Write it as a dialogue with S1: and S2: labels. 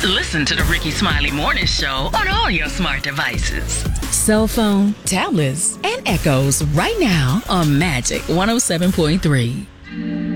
S1: Listen to the Ricky Smiley Morning Show on all your smart devices. Cell phone, tablets, and Echoes right now on Magic 107.3.